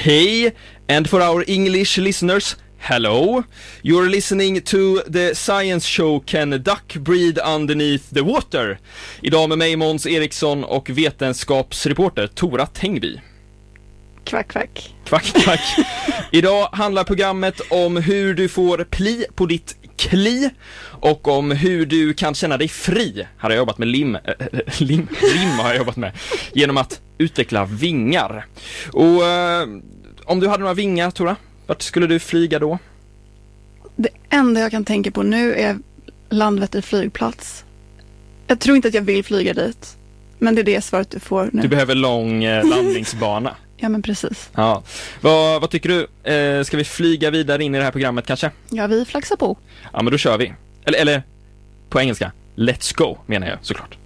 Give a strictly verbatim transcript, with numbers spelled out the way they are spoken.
Hey, and for our English listeners, hello. You're listening to the science show Can a Duck Breathe Underneath the Water? Idag med mig Måns Eriksson och vetenskapsreporter Tora Tengby. Kvack, kvack. Kvack, kvack. Idag handlar programmet om hur du får pli på ditt kli och om hur du kan känna dig fri. Här har jag jobbat med lim, äh, lim, lim har jag jobbat med genom att utveckla vingar. Och äh, om du hade några vingar, Tora, vart skulle du flyga då? Det enda jag kan tänka på nu är Landvetter flygplats. Jag tror inte att jag vill flyga dit, men det är det svaret du får nu. Du behöver lång eh, landningsbana. Ja, men precis. Ja. Vad, vad tycker du? Eh, ska vi flyga vidare in i det här programmet kanske? Ja, vi flaxar på. Ja, men då kör vi. Eller, eller på engelska, let's go menar jag såklart.